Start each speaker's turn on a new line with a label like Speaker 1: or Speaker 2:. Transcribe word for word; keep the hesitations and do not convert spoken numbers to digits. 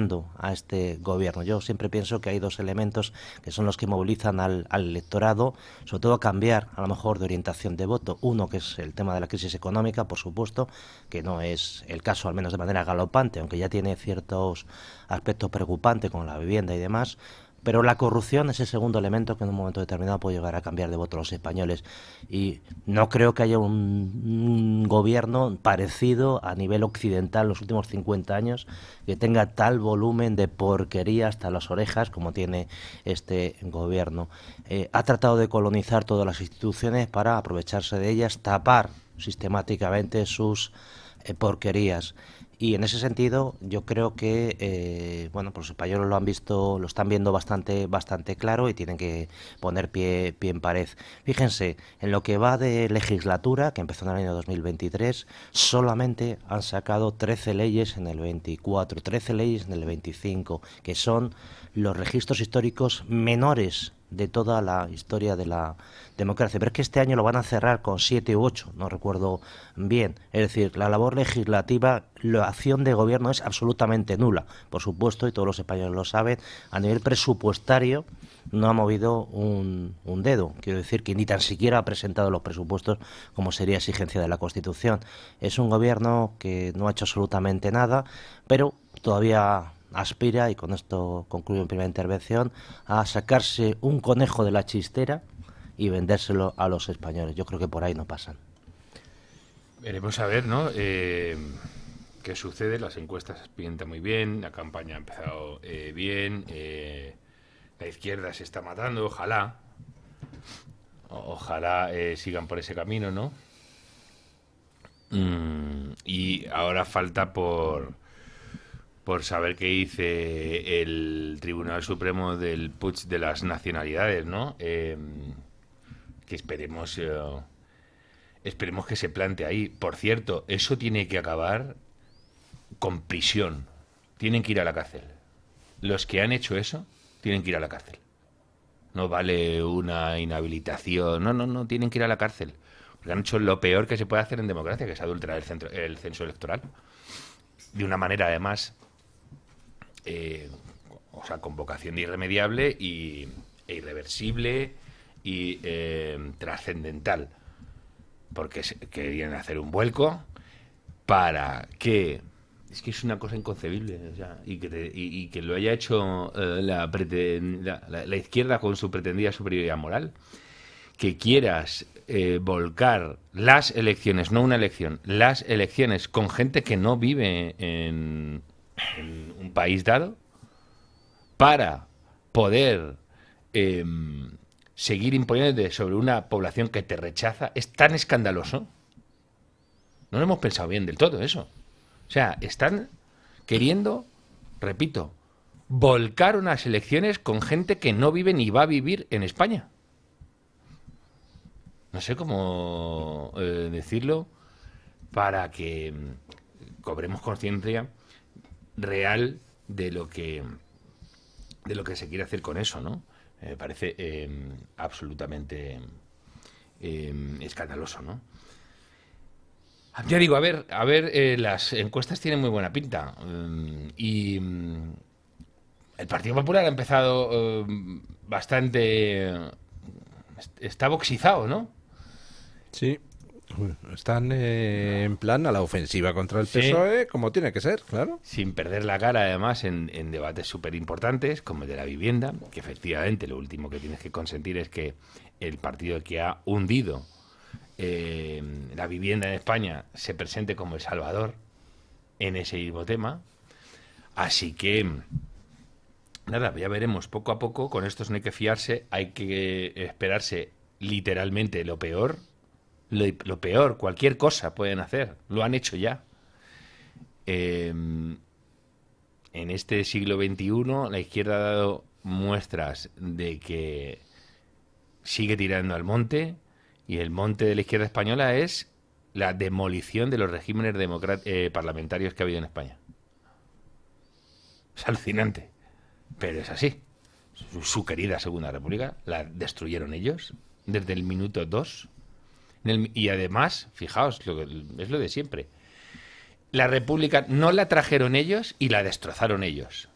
Speaker 1: apoyando a este gobierno. Yo siempre pienso que hay dos elementos que son los que movilizan al, al electorado, sobre todo a cambiar a lo mejor de orientación de voto. Uno, que es el tema de la crisis económica, por supuesto, que no es el caso, al menos de manera galopante, aunque ya tiene ciertos aspectos preocupantes con la vivienda y demás. Pero la corrupción es el segundo elemento que en un momento determinado puede llegar a cambiar de voto a los españoles. Y no creo que haya un, un gobierno parecido a nivel occidental en los últimos cincuenta años que tenga tal volumen de porquería hasta las orejas como tiene este gobierno. Eh, ha tratado de colonizar todas las instituciones para aprovecharse de ellas, tapar sistemáticamente sus eh, porquerías. Y en ese sentido, yo creo que eh, bueno, pues los españoles lo han visto, lo están viendo bastante, bastante claro y tienen que poner pie, pie en pared. Fíjense, en lo que va de legislatura, que empezó en el año dos mil veintitrés, solamente han sacado trece leyes en el veinticuatro, trece leyes en el veinticinco, que son los registros históricos menores de toda la historia de la democracia. Pero es que este año lo van a cerrar con siete u ocho, no recuerdo bien. Es decir, la labor legislativa, la acción de gobierno es absolutamente nula. Por supuesto, y todos los españoles lo saben, a nivel presupuestario no ha movido un, un dedo. Quiero decir que ni tan siquiera ha presentado los presupuestos como sería exigencia de la Constitución. Es un gobierno que no ha hecho absolutamente nada, pero todavía aspira, y con esto concluyo mi primera intervención, a sacarse un conejo de la chistera y vendérselo a los españoles. Yo creo que por ahí no pasan.
Speaker 2: Veremos a ver, ¿no? Eh, qué sucede. Las encuestas pintan muy bien, la campaña ha empezado eh, bien, eh, la izquierda se está matando, ojalá, o- ojalá eh, sigan por ese camino, ¿no? Mm, y ahora falta por por saber qué dice el Tribunal Supremo del Puig de las nacionalidades, ¿no? Eh, que esperemos, eh, esperemos que se plante ahí. Por cierto, eso tiene que acabar con prisión. Tienen que ir a la cárcel. Los que han hecho eso tienen que ir a la cárcel. No vale una inhabilitación. No, no, no, tienen que ir a la cárcel. Porque han hecho lo peor que se puede hacer en democracia, que es adulterar el, centro, el censo electoral. De una manera, además, eh, o sea, con vocación irremediable y, e irreversible y eh, trascendental. Porque se, querían hacer un vuelco para que... Es que es una cosa inconcebible, o sea, y, que te- y- y que lo haya hecho eh, la, preten- la- la- la izquierda con su pretendida superioridad moral, que quieras eh, volcar las elecciones, no una elección, las elecciones con gente que no vive en, en un país dado, para poder eh, seguir imponiéndote sobre una población que te rechaza, es tan escandaloso. No lo hemos pensado bien del todo eso. O sea, están queriendo, repito, volcar unas elecciones con gente que no vive ni va a vivir en España. No sé cómo eh, decirlo para que mm, cobremos conciencia real de lo que de lo que se quiere hacer con eso, ¿no? Me parece eh, absolutamente eh, escandaloso, ¿no? Ya digo, a ver, a ver, eh, las encuestas tienen muy buena pinta. mm, y mm, el Partido Popular ha empezado eh, bastante... Está boxizado, ¿no?
Speaker 3: Sí. Están eh, en plan a la ofensiva contra el
Speaker 2: Sí.
Speaker 3: P S O E, como tiene que ser, claro.
Speaker 2: Sin perder la cara, además, en, en debates súper importantes, como el de la vivienda, que efectivamente lo último que tienes que consentir es que el partido que ha hundido eh, la vivienda en España se presente como el salvador en ese mismo tema. Así que, nada, ya veremos poco a poco. Con estos no hay que fiarse, hay que esperarse literalmente lo peor. Lo, lo peor, cualquier cosa pueden hacer, lo han hecho ya. Eh, en este siglo veintiuno la izquierda ha dado muestras de que sigue tirando al monte, y el monte de la izquierda española es la demolición de los regímenes democrat- eh, parlamentarios que ha habido en España. Es alucinante, pero es así. Su, su querida Segunda República la destruyeron ellos desde el minuto dos. En el- y además, fijaos, lo que- es lo de siempre. La República no la trajeron ellos y la destrozaron ellos.